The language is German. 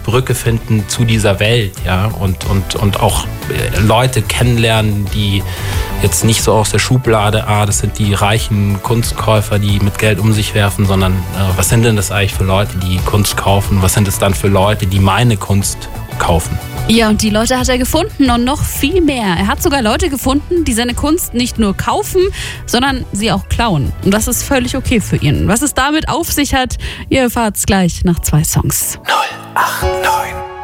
Brücke finden zu dieser Welt, ja, und auch Leute kennenlernen, die jetzt nicht so aus der Schublade, das sind die reichen Kunstkäufer, die mit Geld um sich werfen, sondern was sind denn das eigentlich für Leute, die Kunst kaufen? Was sind es dann für Leute, die meine Kunst kaufen? Ja, und die Leute hat er gefunden und noch viel mehr. Er hat sogar Leute gefunden, die seine Kunst nicht nur kaufen, sondern sie auch klauen. Und das ist völlig okay für ihn. Was es damit auf sich hat, ihr erfahrt's gleich nach 2 Songs. 089